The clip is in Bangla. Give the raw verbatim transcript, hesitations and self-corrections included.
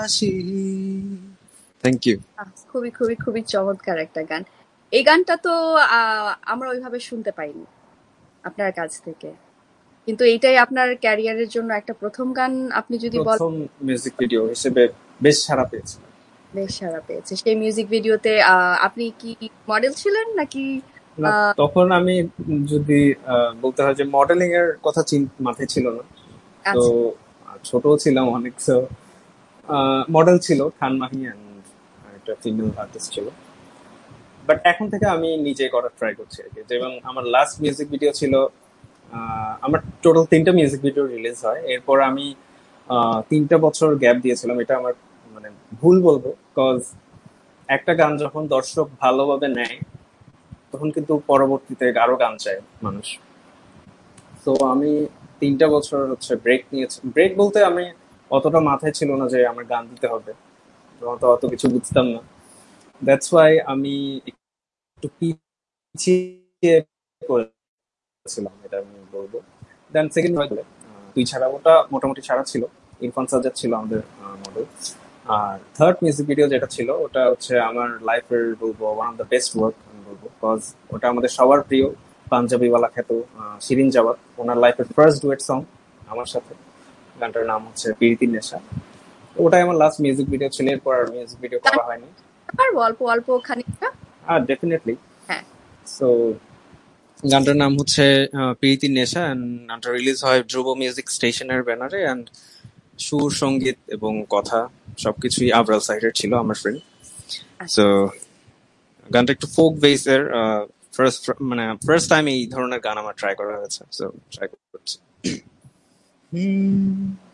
Thank you. খুবই খুবই খুবই চমৎকার একটা গান। এই গানটা তো আহ, আমরা ওইভাবে শুনতে পাইনি আপনার কাছ থেকে, কিন্তু এইটাই আপনার ক্যারিয়ারের জন্য একটা প্রথম গান। আপনি যদি বলেন, প্রথম মিউজিক ভিডিও হিসেবে বেশ সাড়া পেয়েছে। বেশ সাড়া পেয়েছে। সেই মিউজিক ভিডিওতে আপনি কি মডেল ছিলেন নাকি? না, তখন আমি যদি বলতে হয় যে মডেলিং এর কথা মাথায় ছিল না, তো ছোট ছিলাম অনেক, সো মডেল ছিল খান মাহি এন্ড একটা ফিমেল আর্টিস্ট ছিল। বাট এখন থেকে আমি নিজে করার ট্রাই করছি আর কি। যেমন আমার লাস্ট মিউজিক ভিডিও ছিল, আমার টোটাল তিনটা মিউজিক ভিডিও রিলিজ হয়, এরপর আমি তিনটা বছর গ্যাপ দিয়েছিলাম। এটা আমার মানে ভুল বলবো, কজ একটা গান যখন দর্শক ভালোভাবে নেয় তখন কিন্তু পরবর্তীতে আরো গান চায় মানুষ। তো আমি তিনটা বছর হচ্ছে ব্রেক নিয়েছি। ব্রেক বলতে আমি অতটা মাথায় ছিল না যে আমার গান দিতে হবে, তো অত কিছু বুঝতাম না। দ্যাটস ওয়াই আমি একটু পিছিয়ে করেছিলাম, এটা আমি বলবো। দেন সেকেন্ড হয়ে তুই ছাড়া, ওটা মোটামুটি ছাড়া ছিল, ইরফান সাজ্জাদ ছিল আমাদের মডেল। আর থার্ড মিউজিক ভিডিও যেটা ছিল ওটা হচ্ছে আমার লাইফের বলবো one of the best work আমি বলবো, বিকজ ওটা আমাদের সবার প্রিয় পাঞ্জাবিওয়ালা খ্যাত শিরিন জাওয়াত, ওনার লাইফের ফার্স্ট ডুয়েট সং আমার সাথে। গানটার নাম হচ্ছে প্রীতির নেশা। ওটাই আমার লাস্ট মিউজিক ভিডিও ছিল, এরপর আর মিউজিক ভিডিও করা হয়নি। অল্প অল্প খানিকটা, হ্যাঁ ডেফিনেটলি। হ্যাঁ। সো গানটার নাম হচ্ছে প্রীতির নেশা, এন্ড গানটা রিলিজ হয় ধ্রুব মিউজিক স্টেশনের ব্যানারে, এন্ড সুর, সঙ্গীত এবং কথা সবকিছুই আবরাল সাইডের ছিল, আমার ফ্রেন্ড। সো গানটা একটু ফোক বেসের, ফার্স্ট মানে ফার্স্ট টাইম এই ধরনের গান আমার ট্রাই করা হয়েছে, সো ট্রাই করছি।